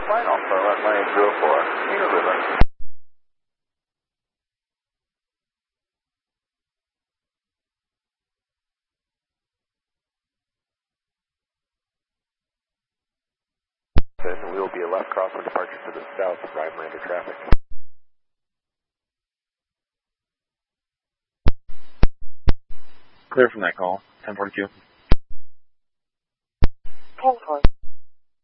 Flight Alpha, runway 04, Kilo River. Then we will be a left crosswind departure to the south of Rhinelander traffic. Clear from that call, 1042.